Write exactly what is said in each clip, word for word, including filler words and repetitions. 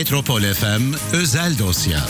Metropol F M Özel Dosya.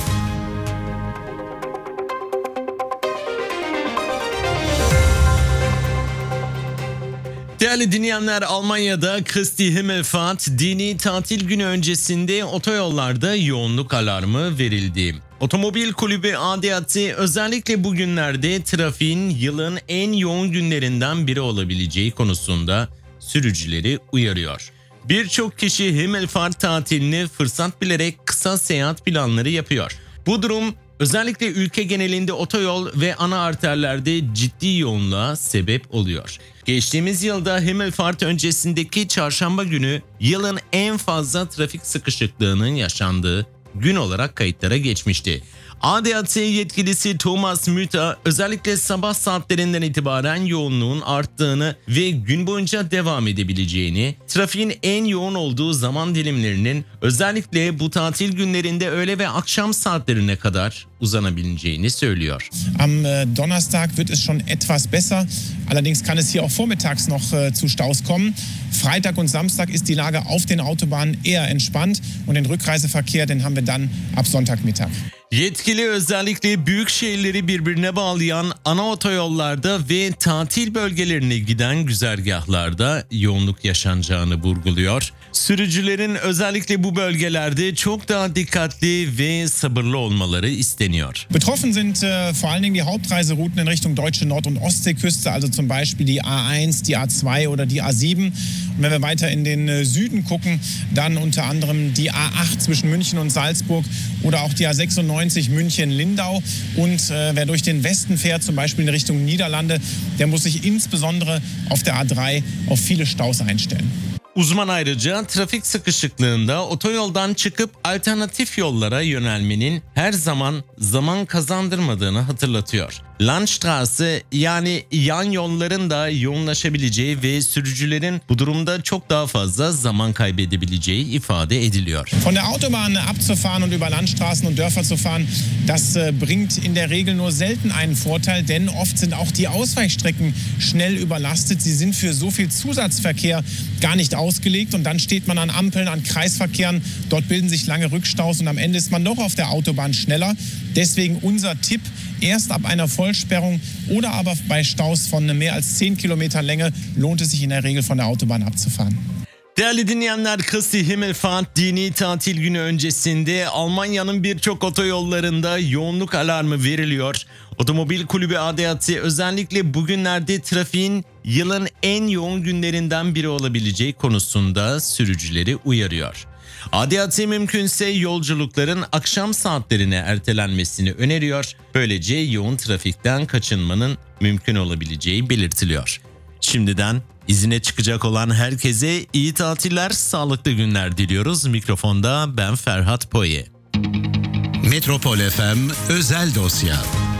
Değerli dinleyenler, Almanya'da Christi Himmelfahrt dini tatil günü öncesinde otoyollarda yoğunluk alarmı verildi. Otomobil Kulübü A D A T özellikle bugünlerde trafiğin yılın en yoğun günlerinden biri olabileceği konusunda sürücüleri uyarıyor. Birçok kişi Himmelfahrt tatilini fırsat bilerek kısa seyahat planları yapıyor. Bu durum özellikle ülke genelinde otoyol ve ana arterlerde ciddi yoğunluğa sebep oluyor. Geçtiğimiz yılda Himmelfahrt öncesindeki çarşamba günü yılın en fazla trafik sıkışıklığının yaşandığı gün olarak kayıtlara geçmişti. A D A T yetkilisi Thomas Müller özellikle sabah saatlerinden itibaren yoğunluğun arttığını ve gün boyunca devam edebileceğini, trafiğin en yoğun olduğu zaman dilimlerinin özellikle bu tatil günlerinde öğle ve akşam saatlerine kadar uzanabileceğini söylüyor. Am Donnerstag wird es schon etwas besser. Allerdings kann es hier auch vormittags noch zu Staus kommen. Freitag und Samstag ist die Lage auf den Autobahnen eher entspannt und den Rückreiseverkehr, den haben wir dann ab Sonntagmittag. Yetkili özellikle büyük şehirleri birbirine bağlayan ana otoyollarda ve tatil bölgelerine giden güzergahlarda yoğunluk yaşanacağını vurguluyor. Sürücülerin özellikle bu bölgelerde çok daha dikkatli ve sabırlı olmaları isteniyor. Betroffen sind äh, vor allen Dingen die Hauptreiserouten in Richtung deutsche Nord- und Ostseeküste, also zum Beispiel die A eins, die A zwei oder die A sieben. Und wenn wir weiter in den äh, Süden gucken, dann unter anderem die A acht zwischen München und Salzburg oder auch die A sechsundneunzig München-Lindau. Und äh, wer durch den Westen fährt, zum Beispiel in Richtung Niederlande, der muss sich insbesondere auf der A drei auf viele Staus einstellen. Uzman ayrıca trafik sıkışıklığında otoyoldan çıkıp alternatif yollara yönelmenin her zaman zaman kazandırmadığını hatırlatıyor. Landstraße yani yan yolların da yoğunlaşabileceği ve sürücülerin bu durumda çok daha fazla zaman kaybedebileceği ifade ediliyor. Von der Autobahn abzufahren und über Landstraßen und Dörfer zu fahren, das bringt in der Regel nur selten einen Vorteil, denn oft sind auch die Ausweichstrecken schnell überlastet. Sie sind für so viel Zusatzverkehr gar nicht ausgelegt und dann steht man an Ampeln, an Kreisverkehren, dort bilden sich lange Rückstaus und am Ende ist man doch auf der Autobahn schneller. Deswegen unser Tipp: Erst ab einer Vollsperrung oder aber bei Staus von mehr als zehn Kilometer Länge lohnt es sich in der Regel von der Autobahn abzufahren. Değerli dinleyenler, Christi Himmelfahrt dini tatil günü öncesinde Almanya'nın birçok otoyollarında yoğunluk alarmı veriliyor. Otomobil Kulübü A D A T özellikle bugünlerde trafiğin yılın en yoğun günlerinden biri olabileceği konusunda sürücüleri uyarıyor. A D A T mümkünse yolculukların akşam saatlerine ertelenmesini öneriyor. Böylece yoğun trafikten kaçınmanın mümkün olabileceği belirtiliyor. Şimdiden izine çıkacak olan herkese iyi tatiller, sağlıklı günler diliyoruz. Mikrofonda ben Ferhat Poye. Metropol F M Özel Dosya.